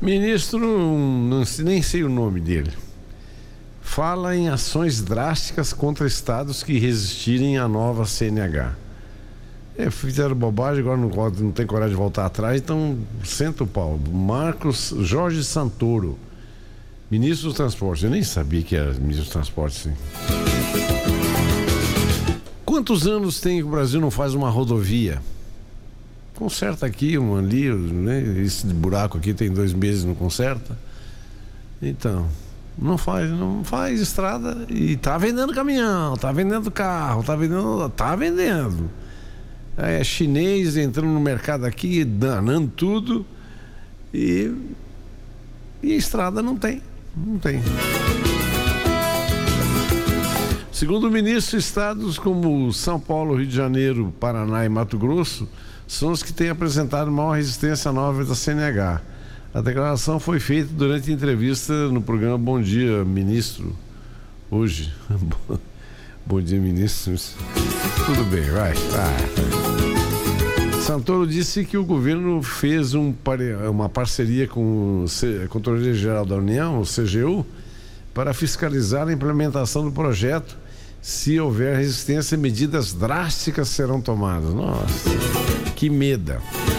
Ministro, nem sei o nome dele, fala em ações drásticas contra estados que resistirem à nova CNH. Fizeram bobagem, agora não tem coragem de voltar atrás, então senta o pau. Marcos Jorge Santoro, ministro dos Transportes. Eu nem sabia que era ministro dos Transportes, sim. Quantos anos tem que o Brasil não faz uma rodovia? Conserta aqui, uma ali, né? Esse buraco aqui tem 2 meses, não conserta. Então, não faz estrada e tá vendendo caminhão, tá vendendo carro, tá vendendo. É chinês entrando no mercado aqui, danando tudo e estrada não tem. Segundo o ministro, estados como São Paulo, Rio de Janeiro, Paraná e Mato Grosso são os que têm apresentado maior resistência à nova da CNH. A declaração foi feita durante a entrevista no programa Bom Dia, Ministro, hoje. Bom dia, ministro. Tudo bem, vai. Santoro disse que o governo fez uma parceria com a Controladoria Geral da União, o CGU, para fiscalizar a implementação do projeto. Se houver resistência, medidas drásticas serão tomadas. Nossa, que medo.